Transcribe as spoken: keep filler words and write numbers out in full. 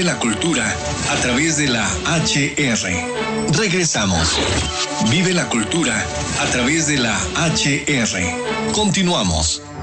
la cultura a través de la H R. Regresamos. Vive la cultura a través de la H R. Continuamos.